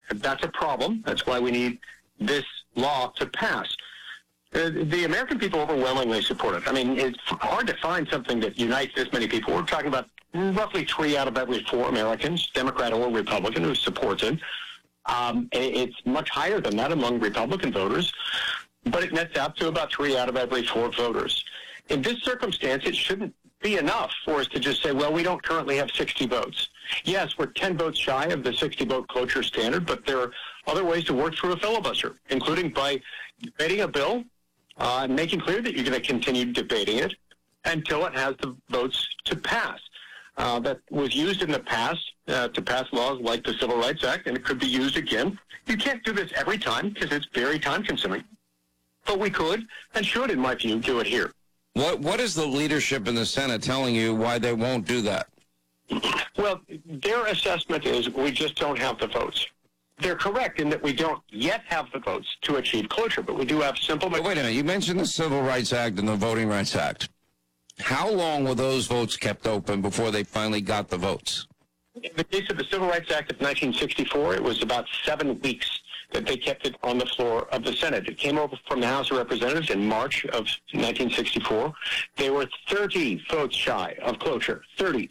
That's a problem. That's why we need this law to pass. The American people overwhelmingly support it. I mean, it's hard to find something that unites this many people. We're talking about roughly 3 out of every 4 Americans, Democrat or Republican, who supports it. It's much higher than that among Republican voters, but it nets out to about 3 out of every 4 voters. In this circumstance, it shouldn't be enough for us to just say, well, we don't currently have 60 votes. Yes, we're 10 votes shy of the 60-vote cloture standard, but there are other ways to work through a filibuster, including by debating a bill, making clear that you're going to continue debating it until it has the votes to pass. That was used in the past to pass laws like the Civil Rights Act, and it could be used again. You can't do this every time because it's very time-consuming. But we could and should, in my view, do it here. What is the leadership in the Senate telling you why they won't do that? Well, their assessment is we just don't have the votes. They're correct in that we don't yet have the votes to achieve closure, but we do have simple... Wait a minute. You mentioned the Civil Rights Act and the Voting Rights Act. How long were those votes kept open before they finally got the votes? In the case of the Civil Rights Act of 1964, it was about 7 weeks that they kept it on the floor of the Senate. It came over from the House of Representatives in March of 1964. They were 30 votes shy of closure, 30.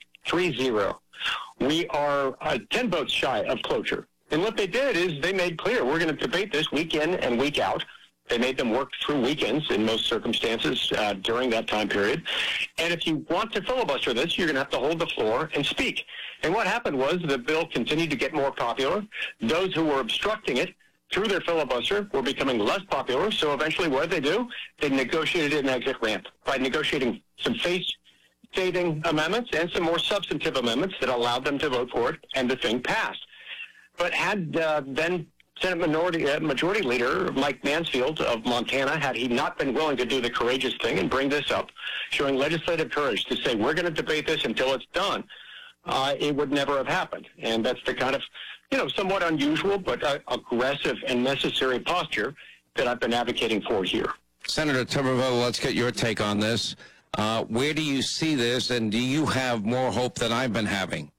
We are 10 votes shy of closure. And what they did is they made clear we're going to debate this week in and week out. They made them work through weekends in most circumstances during that time period. And if you want to filibuster this, you're going to have to hold the floor and speak. And what happened was the bill continued to get more popular. Those who were obstructing it through their filibuster were becoming less popular. So eventually what did they do? They negotiated an exit ramp by negotiating some face-saving amendments and some more substantive amendments that allowed them to vote for it, and the thing passed. But had then Senate Majority Leader Mike Mansfield of Montana, had he not been willing to do the courageous thing and bring this up, showing legislative courage to say we're going to debate this until it's done, it would never have happened. And that's the kind of, somewhat unusual but aggressive and necessary posture that I've been advocating for here. Senator Tuberville, let's get your take on this. Where do you see this, and do you have more hope than I've been having?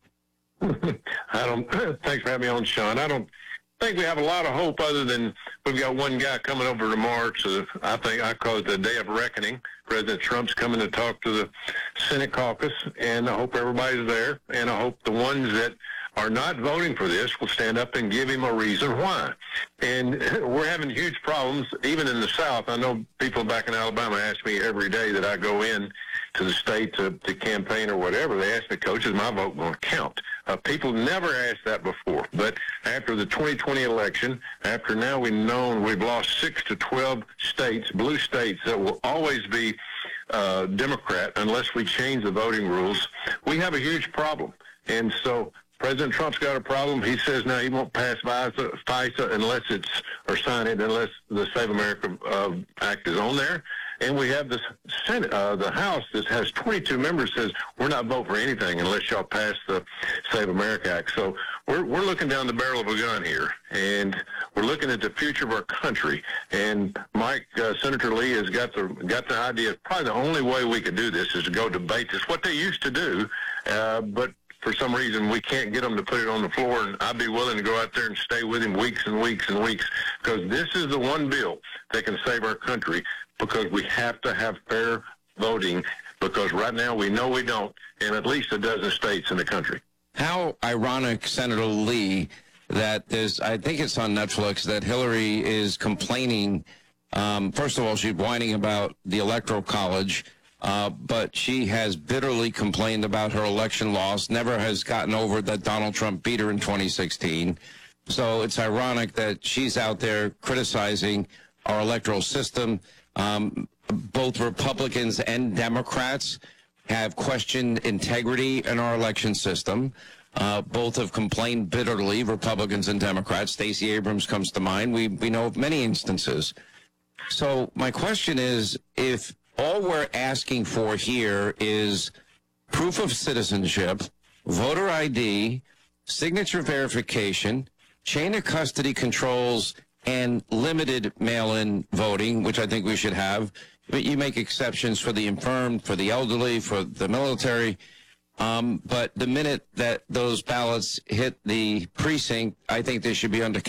Thanks for having me on, Sean. I don't think we have a lot of hope other than we've got one guy coming over to March. I think I call it the day of reckoning. President Trump's coming to talk to the Senate caucus, and I hope everybody's there, and I hope the ones that are not voting for this will stand up and give him a reason why. And we're having huge problems, even in the South. I know people back in Alabama ask me every day that I go in to the state to campaign or whatever. They ask me, Coach, is my vote going to count? People never asked that before. But after the 2020 election, after now we've lost 6 to 12 states, blue states, that will always be Democrat unless we change the voting rules, we have a huge problem. And so President Trump's got a problem. He says now he won't pass FISA unless sign it unless the Save America Act is on there. And we have the Senate, the House that has 22 members says we're not voting for anything unless y'all pass the Save America Act. So we're looking down the barrel of a gun here, and we're looking at the future of our country. And Mike, Senator Lee has got the idea. Probably the only way we could do this is to go debate this. What they used to do, but for some reason we can't get them to put it on the floor, and I'd be willing to go out there and stay with him weeks and weeks and weeks, because this is the one bill that can save our country, because we have to have fair voting, because right now we know we don't in at least a dozen states in the country. How ironic, Senator Lee, that I think it's on Netflix, that Hillary is complaining. First of all, she's whining about the Electoral College, but she has bitterly complained about her election loss, never has gotten over that Donald Trump beat her in 2016. So it's ironic that she's out there criticizing our electoral system. Both Republicans and Democrats have questioned integrity in our election system. Both have complained bitterly, Republicans and Democrats. Stacey Abrams comes to mind. We know of many instances. So my question is, if all we're asking for here is proof of citizenship, voter ID, signature verification, chain of custody controls, and limited mail-in voting, which I think we should have, but you make exceptions for the infirm, for the elderly, for the military. But the minute that those ballots hit the precinct, I think they should be under